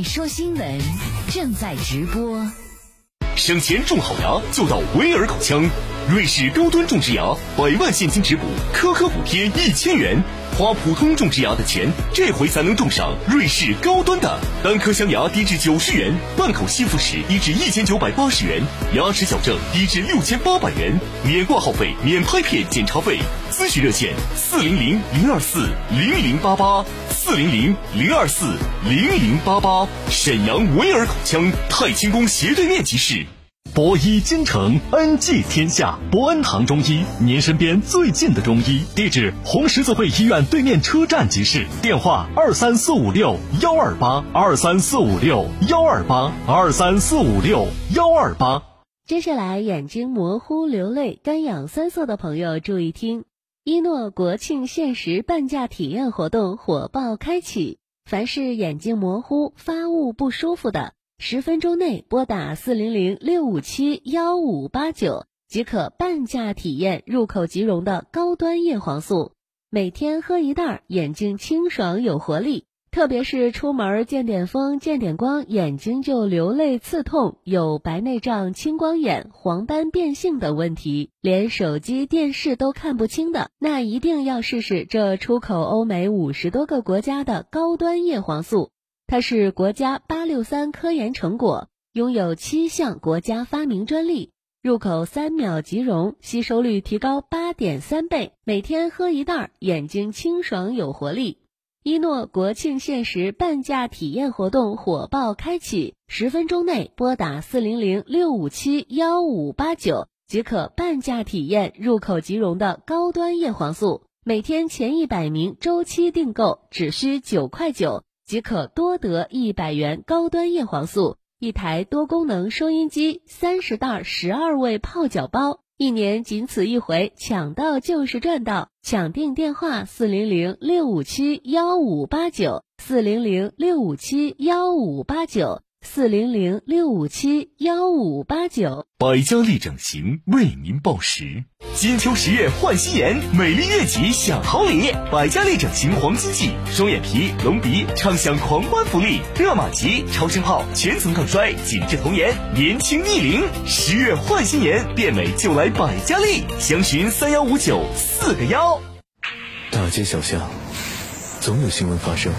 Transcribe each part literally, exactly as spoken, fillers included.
美说新闻正在直播。 省钱种好牙就到维尔口腔，瑞士高端种植牙，百万现金质补，颗颗补贴一千元。花普通种植牙的钱，这回才能种上瑞士高端的。单颗镶牙低至九十元，半口吸附时低至一千九百八十元，牙齿矫正低至六千八百元，免挂号费，免拍片检查费。咨询热线：四零零零二四零零八八，四零零零二四零零八八。沈阳维尔口腔太清宫斜对面即市。 博医京城，恩济天下。博恩堂中医，您身边最近的中医。地址：红十字会医院对面车站即市。电话：二三四五六幺二八，二三四五六幺二八，二三四五六幺二八。 接下来，眼睛模糊、流泪、干痒三涩的朋友注意听，一诺国庆限时半价体验活动火爆开启，凡是眼睛模糊、发物不舒服的，十分钟内拨打四零零六五七幺五八九即可半价体验入口即溶的高端叶黄素，每天喝一袋，眼睛清爽有活力。特别是出门见点风见点光，眼睛就流泪刺痛，有白内障、青光眼、黄斑变性等问题，连手机电视都看不清的，那一定要试试这出口欧美五十多个国家的高端叶黄素。它是国家八六三科研成果，拥有七项国家发明专利，入口三秒即溶，吸收率提高 八点三倍，每天喝一袋，眼睛清爽有活力。一诺国庆限时半价体验活动火爆开启，十分钟内拨打四零零六五七幺五八九即可半价体验入口即溶的高端叶黄素，每天前一百名周期订购只需九块九。即可多得一百元高端叶黄素，一台多功能收音机，三十袋十二味泡脚包，一年仅此一回，抢到就是赚到！抢订电话：四零零六五七幺五八九，四零零六五七幺五八九，四零零六五七幺五八九。 百家丽整形为您报时。金秋十月换新颜，美丽悦己享好礼。百家丽整形黄金季，双眼皮、隆鼻畅享狂欢福利，热玛吉、超声炮、全层抗衰、紧致童颜、年轻逆龄。十月换新颜，变美就来百家丽，详询三幺五九四个幺。 大街小巷，总有新闻发生。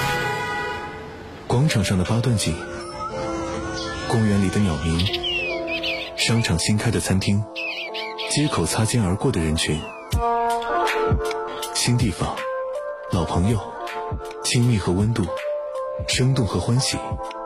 广场上的八段锦，公园里的鸟鸣，商场新开的餐厅，街口擦肩而过的人群，新地方，老朋友，亲密和温度，生动和欢喜。